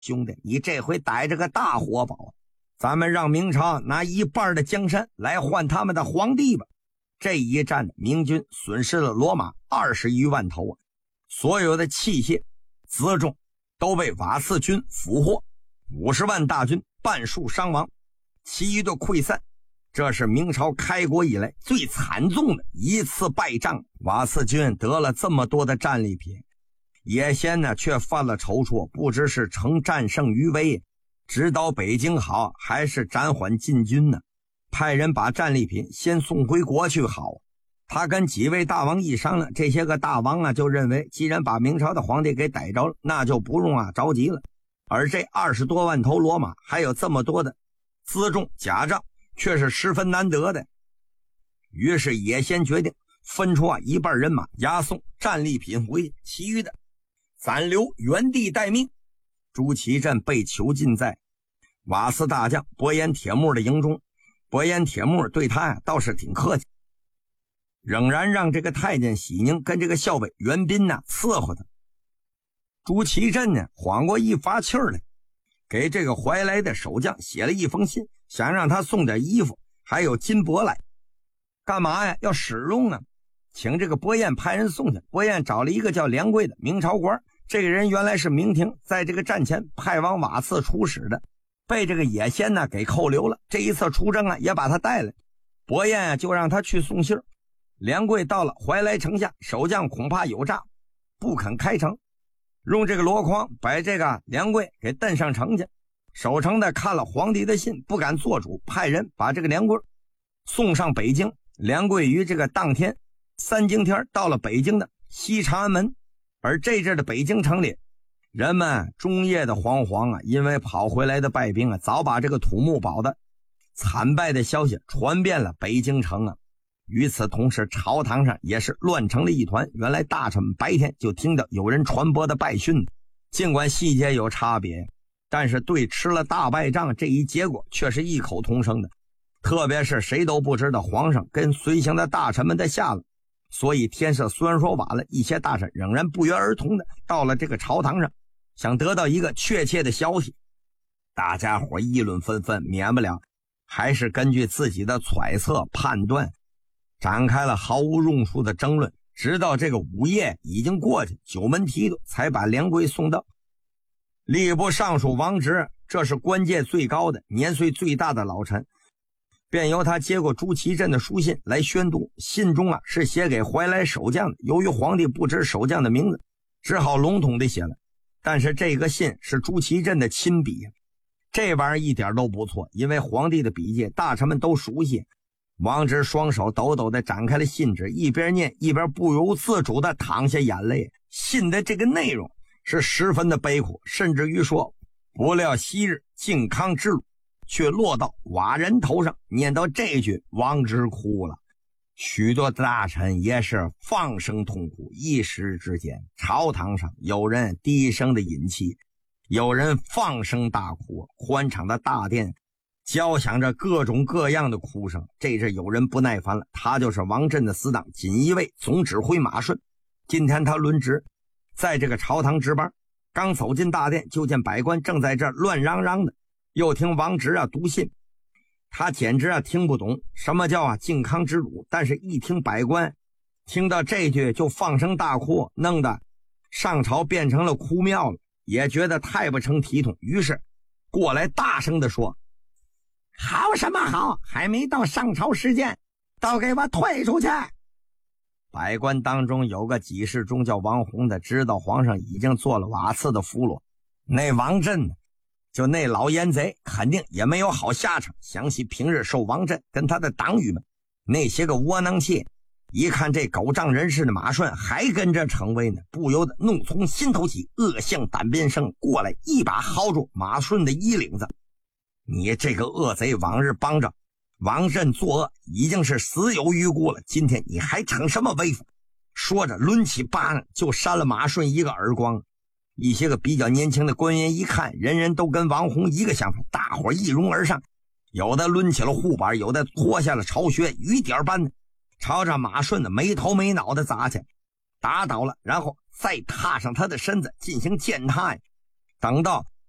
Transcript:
兄弟，你这回逮着个大活宝，咱们让明朝拿一半的江山来换他们的皇帝吧。这一战明军损失了骡马20余万头，所有的器械辎重都被瓦剌军俘获，50万大军半数伤亡，其余的溃散。这是明朝开国以来最惨重的一次败仗。瓦剌军得了这么多的战利品，野先呢却犯了踌躇，不知是乘战胜于危，直捣北京好，还是暂缓进军呢？派人把战利品先送回国去好。他跟几位大王一商量，这些个大王啊就认为，既然把明朝的皇帝给逮着了，那就不用着急了。而这20多万头骡马，还有这么多的辎重甲仗，却是十分难得的。于是野先决定分出一半人马押送战利品回去，其余的暂留原地待命。朱祁镇被囚禁在瓦剌大将伯颜铁木的营中，伯颜铁木对他倒是挺客气，仍然让这个太监喜宁跟这个校尉袁彬伺候他。朱祁镇呢缓过一发气来，给这个怀来的守将写了一封信，想让他送点衣服还有金帛来。干嘛呀？要使用呢，请这个伯颜派人送去。伯颜找了一个叫梁贵的明朝官，这个人原来是明廷在这个战前派往瓦剌出使的，被这个野先给扣留了。这一次出征也把他带来，伯颜就让他去送信。梁贵到了怀来城下，守将恐怕有诈，不肯开城，用这个箩筐把这个梁贵给蹬上城去。守城的看了皇帝的信，不敢做主，派人把这个梁贵送上北京。梁贵于这个当天3更天到了北京的西长安门。而这阵的北京城里，人们终夜的惶惶因为跑回来的败兵早把这个土木堡的惨败的消息传遍了北京城。与此同时，朝堂上也是乱成了一团。原来大臣们白天就听到有人传播的败讯，尽管细节有差别，但是对吃了大败仗这一结果却是异口同声的。特别是谁都不知道皇上跟随行的大臣们的下落，所以天色虽然说晚了，一些大臣仍然不约而同的到了这个朝堂上，想得到一个确切的消息。大家伙议论纷纷，免不了还是根据自己的揣测判断，展开了毫无用处的争论。直到这个午夜已经过去，九门提督才把梁贵送到。吏部尚书王直，这是官阶最高的年岁最大的老臣，便由他接过朱祁镇的书信来宣读。信中是写给怀来守将的，由于皇帝不知守将的名字，只好笼统地写了。但是这个信是朱祁镇的亲笔，这玩意儿一点都不错，因为皇帝的笔迹大臣们都熟悉。王直双手抖抖地展开了信纸，一边念一边不由自主地淌下眼泪。信的这个内容是十分的悲苦，甚至于说不料昔日靖康之辱却落到瓦人头上。念到这句，王直哭了，许多大臣也是放声痛哭。一时之间，朝堂上有人低声的饮泣，有人放声大哭，宽敞的大殿交响着各种各样的哭声。这是有人不耐烦了，他就是王震的死党锦衣卫总指挥马顺。今天他轮值在这个朝堂值班，刚走进大殿，就见百官正在这乱嚷嚷的，又听王直读信。他简直听不懂什么叫靖康之辱，但是一听百官听到这句就放声大哭，弄得上朝变成了哭庙了，也觉得太不成体统，于是过来大声地说：好什么好，还没到上朝时间，都给我退出去。百官当中有个给事中叫王弘的，知道皇上已经做了瓦剌的俘虏，那王震呢，就那老奸贼肯定也没有好下场。想起平日受王震跟他的党羽们那些个窝囊气，一看这狗仗人势的马顺还跟着逞威呢，不由得怒从心头起，恶向胆边生，过来一把薅住马顺的衣领子。你这个恶贼，往日帮着王震作恶已经是死有余辜了，今天你还逞什么威风？说着抡起巴掌就扇了马顺一个耳光。一些个比较年轻的官员一看，人人都跟王弘一个想法，大伙一拥而上，有的抡起了护板，有的脱下了朝靴，雨点般的朝着马顺的没头没脑的砸去，打倒了，然后再踏上他的身子进行践踏。等到